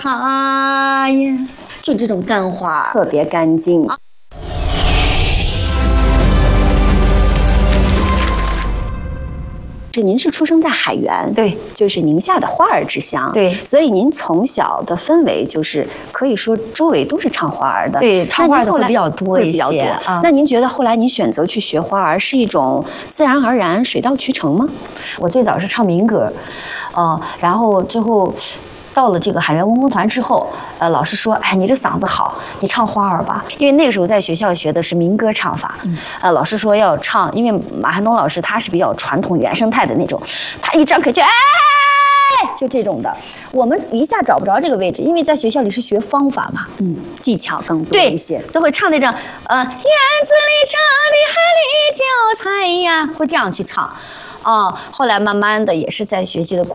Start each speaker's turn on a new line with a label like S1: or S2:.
S1: 啊呀，就这种干话，
S2: 特别干净。您是出生在海源，
S1: 对，
S2: 就是宁夏的花儿之乡，
S1: 对，
S2: 所以您从小的氛围就是可以说周围都是唱花儿的，
S1: 对，唱花儿的会比较多一些
S2: 啊。那您觉得后来您选择去学花儿是一种自然而然、水到渠成吗？
S1: 我最早是唱民歌，然后最后。到了这个海源文工团之后，老师说，哎，你这嗓子好，你唱花儿吧。因为那个时候在学校学的是民歌唱法，老师说要唱，因为马寒东老师他是比较传统原生态的那种，他一张口就哎，就这种的，我们一下找不着这个位置，因为在学校里是学方法嘛，
S2: 技巧更多一些，
S1: 都会唱那种院子里长的海里韭菜呀，会这样去唱，后来慢慢的也是在学习的过程。